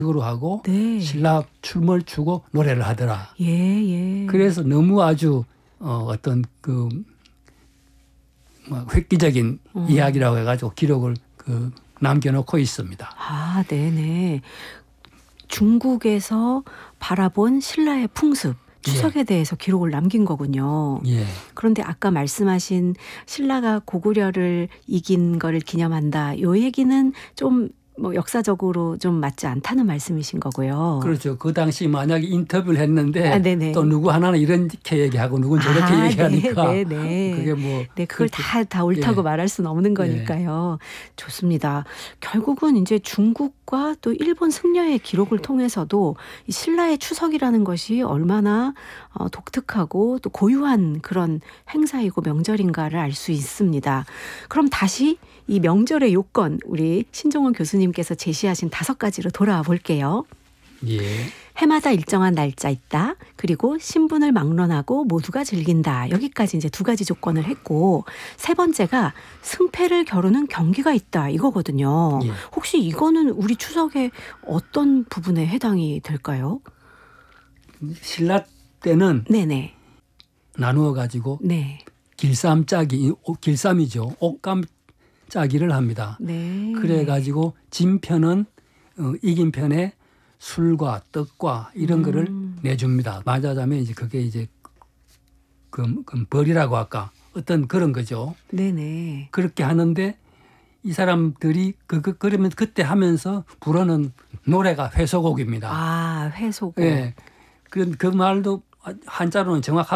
으로 하고 네. 신라 춤을 추고 노래를 하더라. 예, 예. 그래서 너무 아주 어떤 그 획기적인 이야기라고 해가지고 기록을 남겨놓고 있습니다. 아, 네네. 중국에서 바라본 신라의 풍습, 추석에 대해서 기록을 남긴 거군요. 예. 그런데 아까 말씀하신 신라가 고구려를 이긴 거를 기념한다. 요 얘기는 좀 역사적으로 좀 맞지 않다는 말씀이신 거고요. 그렇죠. 그 당시 만약에 인터뷰를 했는데 네네. 또 누구 하나는 이렇게 얘기하고 누구는 저렇게 얘기하니까 네네. 그게 뭐 네, 그걸 다 옳다고 예. 말할 수는 없는 거니까요. 좋습니다. 결국은 이제 중국과 또 일본 승려의 기록을 통해서도 이 신라의 추석이라는 것이 얼마나 독특하고 또 고유한 그런 행사이고 명절인가를 알 수 있습니다. 그럼 다시 이 명절의 요건 우리 신종원 교수님께서 제시하신 5가지로 돌아와 볼게요. 예. 해마다 일정한 날짜 있다. 그리고 신분을 막론하고 모두가 즐긴다. 여기까지 이제 2가지 조건을 했고, 3번째가 승패를 겨루는 경기가 있다. 이거거든요. 예. 혹시 이거는 우리 추석의 어떤 부분에 해당이 될까요? 신라 때는 네네. 나누어 가지고 네. 길쌈 짜기, 길쌈이죠. 옷감 짜기를 합니다. 네. 그래 가지고 진 편은 이긴 편에 술과 떡과 이런 거를 내줍니다. 말하자면 이제 그게 이제 그 벌이라고 할까 어떤 그런 거죠. 네네. 그렇게 하는데 이 사람들이 그러면 그때 하면서 부르는 노래가 회소곡입니다. 아, 회소곡. 예. 그 말도 한자로는 정확하게